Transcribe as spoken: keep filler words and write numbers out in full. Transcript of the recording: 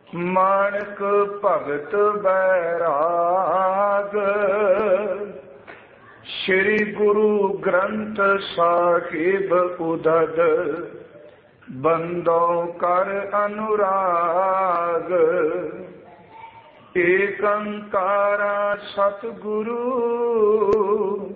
ਮਾਣਕ ਭਗਤ ਬੈਰਾਗ, ਸ਼੍ਰੀ ਗੁਰੂ ਗ੍ਰੰਥ ਸਾਹਿਬ ਉਦਦ, ਬੰਦੋ ਕਰ ਅਨੁਰਾਗ। ਏਕ ਓੰਕਾਰ ਸਤਿਗੁਰੂ